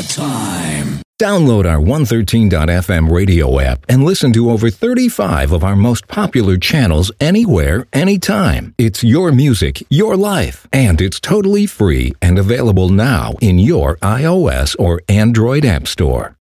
Time. Download our 113.fm radio app and listen to over 35 of our most popular channels anywhere, anytime. It's your music, your life, and it's totally free and available now in your iOS or Android app store.